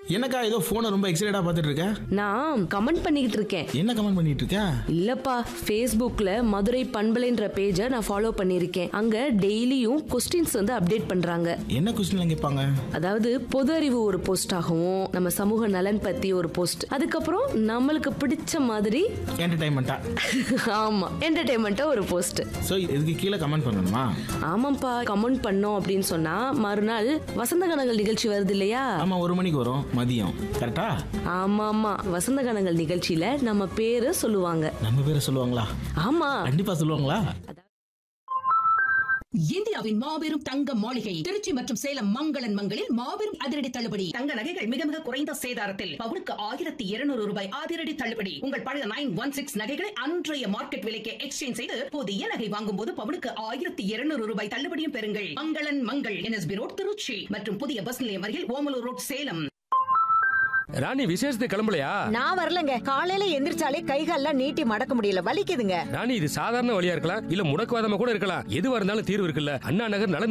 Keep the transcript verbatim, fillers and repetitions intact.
என்னக்கா ஏதோ போனை ரொம்ப எக்ஸைட்டடா பார்த்துட்டு இருக்க? நான் கமெண்ட் பண்ணிக்கிட்டு இருக்கேன். என்ன கமெண்ட் பண்ணிட்டு இருக்க? இல்லப்பா, Facebookல மதுரை பண்பலைன்ற பேஜை நான் ஃபாலோ பண்ணியிருக்கேன். அங்க டெய்லியும் கொஸ்டின்ஸ் வந்து அப்டேட் பண்றாங்க. என்ன கொஸ்டின்லாம் கேட்பாங்க? அதாவது பொது அறிவு ஒரு போஸ்ட் ஆகும், நம்ம சமூக நலன் பத்தி ஒரு போஸ்ட், அதுக்கப்புறம் நம்மளுக்கு பிடிச்ச மாதிரி என்டர்டைன்மெண்டா. ஆமா, என்டர்டைன்மெண்டா ஒரு போஸ்ட். சோ இதுக்கு கீழே கமெண்ட் பண்ணணுமா? ஆமாப்பா, கமெண்ட் பண்ணோம் அப்படின்னு சொன்னா மறுநாள் வசந்த கனங்கள் நிகழ்ச்சி வருது இல்லையா? ஆமா, ஒரு மணிக்கு வரும் மதியம். கரெக்டா? ஆமா ஆமா, வசந்த கனங்கள் நிகழ்ச்சியில நம்ம பேரு சொல்லுவாங்க. நம்ம பேரை சொல்லுவாங்களா? ஆமா, கண்டிப்பா சொல்லுவாங்களா? இந்தியாவின் மாபெரும் தங்க மாளிகை திருச்சி மற்றும் சேலம் மங்களன் மங்களில் மாபெரும் அதிரடி தள்ளுபடி. தங்க நகைகள் மிக மிக குறைந்த சேதாரத்தில் பவுனுக்கு ஆயிரத்தி இருநூறு ரூபாய் அதிரடி தள்ளுபடி. உங்கள் பழைய நைன் ஒன் சிக்ஸ் நகைகளை அன்றைய மார்க்கெட் விலைக்கு எக்ஸ்சேஞ்ச் செய்து புதிய நகை வாங்கும் போது பவுனுக்கு ஆயிரத்தி இருநூறு ரூபாய் தள்ளுபடியும் பெறுங்கள். மங்களன் மங்கள் என்எஸ்பி ரோட் திருச்சி மற்றும் புதிய பஸ் நிலையம் அருகில் ஓமலூர் ரோட் சேலம். ராணி, விசேஷத்துக்கு கிளம்பலையா? நான் வரலங்க. காலையில எந்திரிச்சாலே கைகால்லாம் நீட்டி மடக்க முடியல, வலிக்குதுங்க. ராணி, இது சாதாரண வழியா இருக்கலாம், இல்ல முடக்குவாதமா கூட இருக்கலாம். எதுவா இருந்தாலும் தீர்வு இருக்குல்ல. அண்ணா நகர் நலன்